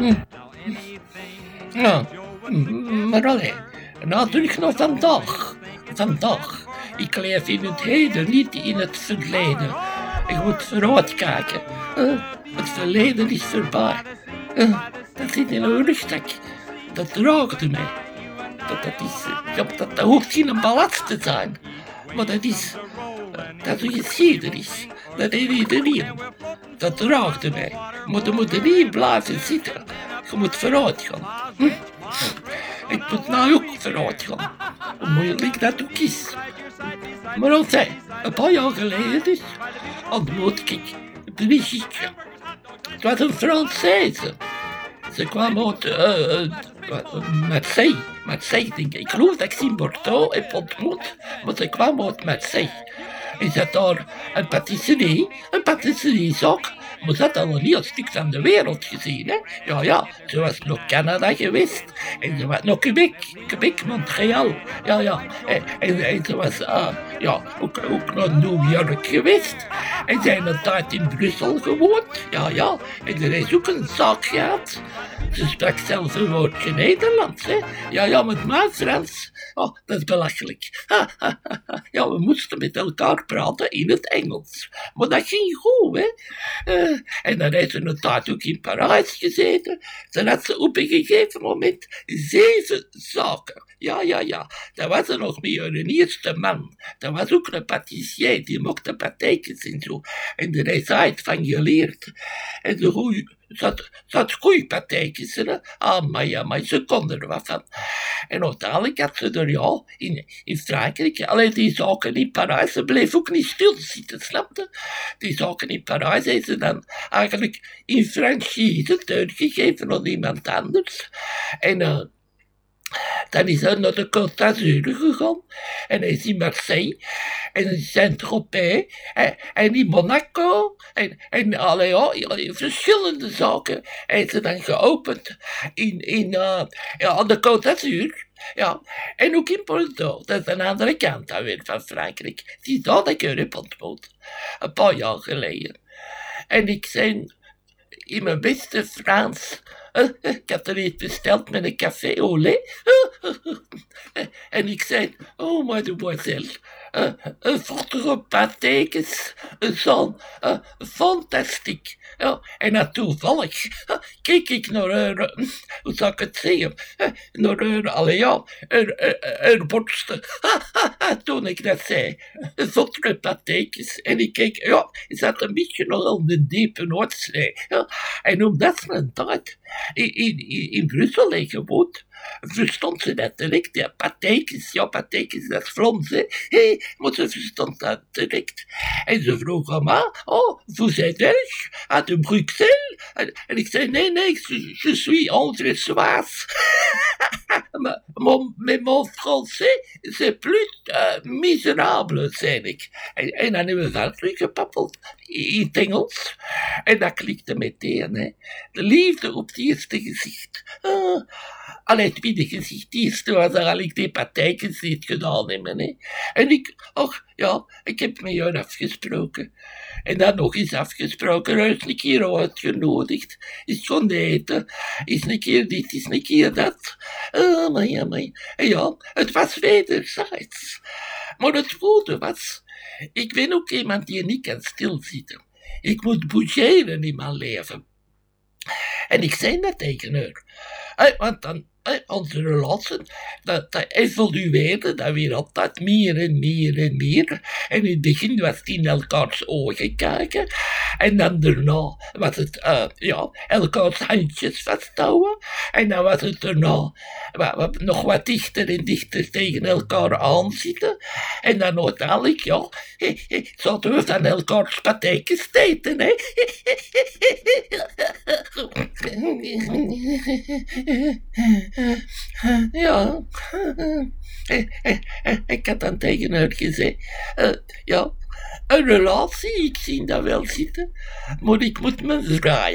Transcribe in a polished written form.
Ja, maar alleen, natuurlijk nog vandaag. Vandaag. Ik leef in het heden, niet in het verleden. Ik moet vooruit kijken. Het verleden is voorbij. Dat zit in een rugzak. Dat draagt mij. Dat hoeft geen ballast te zijn. Maar dat is een geschiedenis. Dat is iedereen. Dat draagt mij. Maar je moet er niet blijven zitten. Je moet vooruit gaan. Ik moet nou ook vooruit gaan. Hoe moeilijk dat ook is. Maar altijd, een paar jaar geleden dus, ontmoette ik Brigitte. Het was een Française. Ze kwam uit Marseille, denk ik. Ik geloof dat ik ze in Bordeaux heb ontmoet, maar ze kwam uit Marseille. En ze had daar een patisseriezaak. Maar ze had al een heel stuk van de wereld gezien, hè. Ja, ze was naar Canada geweest. En ze was naar Quebec, Montreal. Ja. En ze was ook naar New York geweest. En ze heeft een tijd in Brussel gewoond. Ja. En ze heeft ook een zaak gehad. Ze sprak zelfs een woordje Nederlands, hè. Ja, met mij Frans. Oh, dat is belachelijk. Ja, we moesten met elkaar praten in het Engels. Maar dat ging goed, hè. En dan heeft ze een tijd ook in Parijs gezeten. Dan had ze op een gegeven moment 7 zaken. Ja. Dan was er nog meer een eerste man. Dat was ook een patissier, die maakte pateetjes en zo. En daar heeft zij het van geleerd. En ze had goeie pateetjes, hè. Maar ze kon er wat van. En uiteindelijk had ze er, in Frankrijk, alleen die zaken in Parijs, ze bleef ook niet stilzitten, snapte? Die zaken in Parijs heeft ze dan eigenlijk in franchise uitgegeven aan iemand anders. En dan is hij naar de Côte d'Azur gegaan. En hij is in Marseille. En in Saint-Tropez. En in Monaco. En verschillende zaken heeft ze dan geopend. Aan de Côte d'Azur. Ja, en ook in Bordeaux. Dat is een andere kant dan weer van Frankrijk. Die dat ik er heb ontmoet. Een paar jaar geleden. En ik zei in mijn beste Frans... ik had er iets besteld met een café au lait. En ik zei, oh mademoiselle, een fortere patekens, zo'n fantastiek. Ja, en dan toevallig keek ik naar haar, hoe zou ik het zeggen, naar haar borsten. Toen ik dat zei, fortere patekens. En ik keek, is dat een beetje nog een diepe Noordzee. Ja. En omdat ze een tijd in Brussel heeft gewoond, verstond ze dat direct. Ja, patekens, dat is Frans, hè. Maar ze verstond dat direct. En ze vroeg aan mij, vous êtes Belge? De Bruxelles? En ik zei, nee, je suis Andressoise. Mais mon français, c'est plus misérable, zei ik. En dan hebben we verder gepappeld in het Engels. En dat klikte meteen, hè. De liefde op het eerste gezicht. Allee, het tweede gezicht, het eerste was er al ik die partijtjes niet gedaan hebben, hè. En ik heb met jou afgesproken. En dan nog eens afgesproken, hij is een keer uitgenodigd. Is gaan eten, is een keer dit, is een keer dat. Maar. En ja, het was wederzijds. Maar het goede was, ik ben ook iemand die niet kan stilzitten. Ik moet bougeren in mijn leven. En ik zei dat tegen haar. Want dan, onze relatie, dat evolueerde, dat weer altijd meer en meer. En in het begin was het in elkaars ogen kijken. En dan daarna was het, elkaars handjes vasthouden. En dan was het daarna nog wat dichter en dichter tegen elkaar aanzitten. En dan uiteindelijk, zouden we van elkaars patekens eten, hè. Ja, ik had dan tegen haar gezegd, een relatie, ik zie dat wel zitten, maar ik moet me vrij